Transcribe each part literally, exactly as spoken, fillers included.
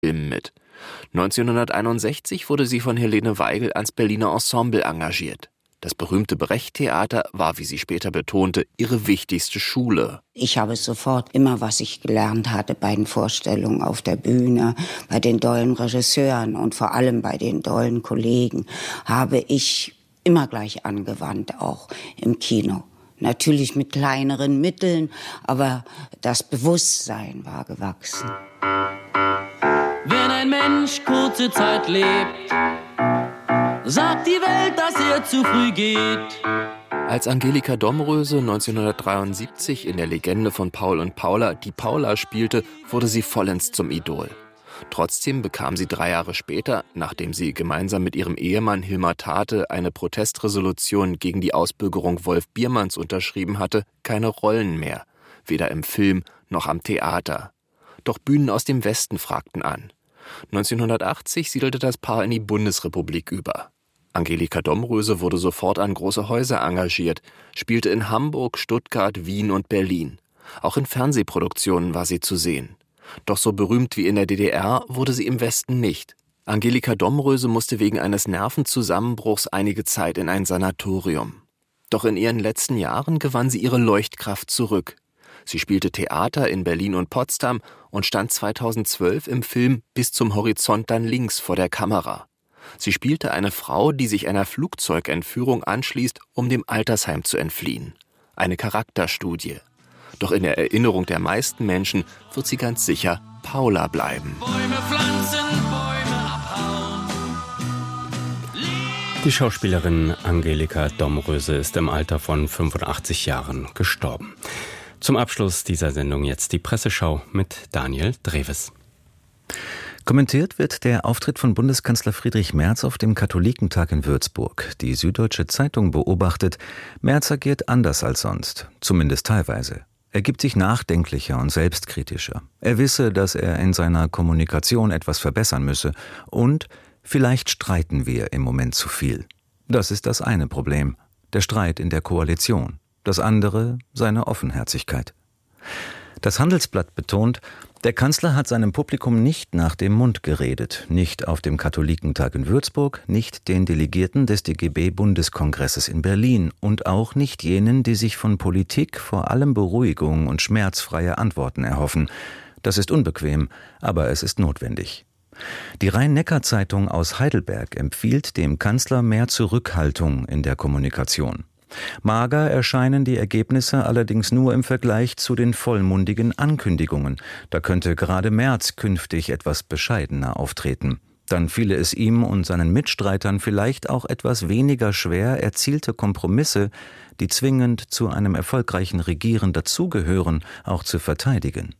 Filmen mit. neunzehnhunderteinundsechzig wurde sie von Helene Weigel ans Berliner Ensemble engagiert. Das berühmte Brecht-Theater war, wie sie später betonte, ihre wichtigste Schule. Ich habe sofort immer, was ich gelernt hatte bei den Vorstellungen auf der Bühne, bei den dollen Regisseuren und vor allem bei den dollen Kollegen, habe ich immer gleich angewandt, auch im Kino. Natürlich mit kleineren Mitteln, aber das Bewusstsein war gewachsen. Wenn ein Mensch kurze Zeit lebt, sagt die Welt, dass er zu früh geht. Als Angelika Domröse neunzehnhundertdreiundsiebzig in der Legende von Paul und Paula die Paula spielte, wurde sie vollends zum Idol. Trotzdem bekam sie drei Jahre später, nachdem sie gemeinsam mit ihrem Ehemann Hilmar Tate eine Protestresolution gegen die Ausbürgerung Wolf Biermanns unterschrieben hatte, keine Rollen mehr, weder im Film noch am Theater. Doch Bühnen aus dem Westen fragten an. neunzehnhundertachtzig siedelte das Paar in die Bundesrepublik über. Angelika Domröse wurde sofort an große Häuser engagiert, spielte in Hamburg, Stuttgart, Wien und Berlin. Auch in Fernsehproduktionen war sie zu sehen. Doch so berühmt wie in der D D R wurde sie im Westen nicht. Angelika Domröse musste wegen eines Nervenzusammenbruchs einige Zeit in ein Sanatorium. Doch in ihren letzten Jahren gewann sie ihre Leuchtkraft zurück. Sie spielte Theater in Berlin und Potsdam und stand zweitausendzwölf im Film Bis zum Horizont dann links vor der Kamera. Sie spielte eine Frau, die sich einer Flugzeugentführung anschließt, um dem Altersheim zu entfliehen. Eine Charakterstudie. Doch in der Erinnerung der meisten Menschen wird sie ganz sicher Paula bleiben. Bäume pflanzen, Bäume abhauen. Die Schauspielerin Angelika Domröse ist im Alter von fünfundachtzig Jahren gestorben. Zum Abschluss dieser Sendung jetzt die Presseschau mit Daniel Dreves. Kommentiert wird der Auftritt von Bundeskanzler Friedrich Merz auf dem Katholikentag in Würzburg. Die Süddeutsche Zeitung beobachtet, Merz agiert anders als sonst, zumindest teilweise. Er gibt sich nachdenklicher und selbstkritischer. Er wisse, dass er in seiner Kommunikation etwas verbessern müsse und vielleicht streiten wir im Moment zu viel. Das ist das eine Problem, der Streit in der Koalition. Das andere seine Offenherzigkeit. Das Handelsblatt betont, der Kanzler hat seinem Publikum nicht nach dem Mund geredet, nicht auf dem Katholikentag in Würzburg, nicht den Delegierten des D G B-Bundeskongresses in Berlin und auch nicht jenen, die sich von Politik vor allem Beruhigung und schmerzfreie Antworten erhoffen. Das ist unbequem, aber es ist notwendig. Die Rhein-Neckar-Zeitung aus Heidelberg empfiehlt dem Kanzler mehr Zurückhaltung in der Kommunikation. Mager erscheinen die Ergebnisse allerdings nur im Vergleich zu den vollmundigen Ankündigungen. Da könnte gerade Merz künftig etwas bescheidener auftreten. Dann fiele es ihm und seinen Mitstreitern vielleicht auch etwas weniger schwer, erzielte Kompromisse, die zwingend zu einem erfolgreichen Regieren dazugehören, auch zu verteidigen.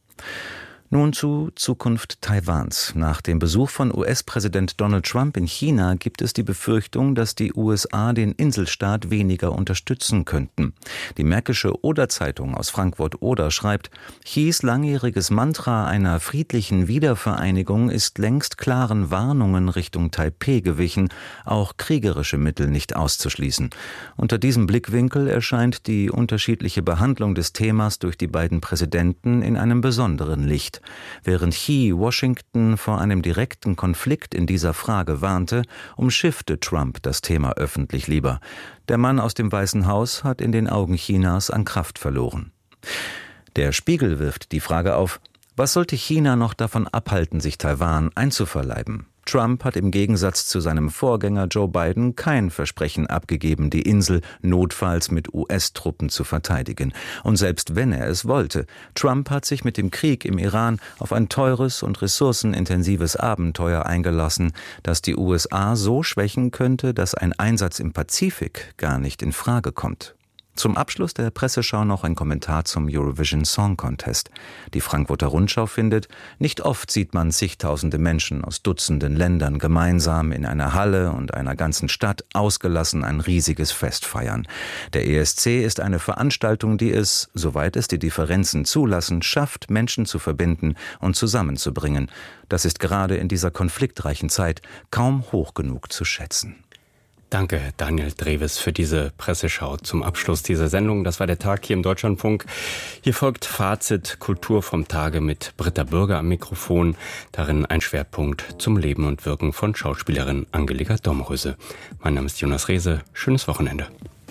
Nun zu Zukunft Taiwans. Nach dem Besuch von U S-Präsident Donald Trump in China gibt es die Befürchtung, dass die U S A den Inselstaat weniger unterstützen könnten. Die Märkische Oder-Zeitung aus Frankfurt-Oder schreibt, Xis langjähriges Mantra einer friedlichen Wiedervereinigung ist längst klaren Warnungen Richtung Taipeh gewichen, auch kriegerische Mittel nicht auszuschließen. Unter diesem Blickwinkel erscheint die unterschiedliche Behandlung des Themas durch die beiden Präsidenten in einem besonderen Licht. Während Xi Washington vor einem direkten Konflikt in dieser Frage warnte, umschiffte Trump das Thema öffentlich lieber. Der Mann aus dem Weißen Haus hat in den Augen Chinas an Kraft verloren. Der Spiegel wirft die Frage auf, was sollte China noch davon abhalten, sich Taiwan einzuverleiben? Trump hat im Gegensatz zu seinem Vorgänger Joe Biden kein Versprechen abgegeben, die Insel notfalls mit U S-Truppen zu verteidigen. Und selbst wenn er es wollte, Trump hat sich mit dem Krieg im Iran auf ein teures und ressourcenintensives Abenteuer eingelassen, das die U S A so schwächen könnte, dass ein Einsatz im Pazifik gar nicht in Frage kommt. Zum Abschluss der Presseschau noch ein Kommentar zum Eurovision Song Contest. Die Frankfurter Rundschau findet, nicht oft sieht man zigtausende Menschen aus Dutzenden Ländern gemeinsam in einer Halle und einer ganzen Stadt ausgelassen ein riesiges Fest feiern. Der E S C ist eine Veranstaltung, die es, soweit es die Differenzen zulassen, schafft, Menschen zu verbinden und zusammenzubringen. Das ist gerade in dieser konfliktreichen Zeit kaum hoch genug zu schätzen. Danke, Daniel Drewes, für diese Presseschau zum Abschluss dieser Sendung. Das war der Tag hier im Deutschlandfunk. Hier folgt Fazit Kultur vom Tage mit Britta Bürger am Mikrofon. Darin ein Schwerpunkt zum Leben und Wirken von Schauspielerin Angelika Domröse. Mein Name ist Jonas Rehse. Schönes Wochenende.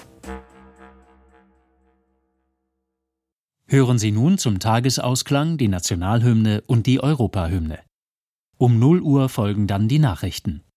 Hören Sie nun zum Tagesausklang die Nationalhymne und die Europahymne. Um null Uhr folgen dann die Nachrichten.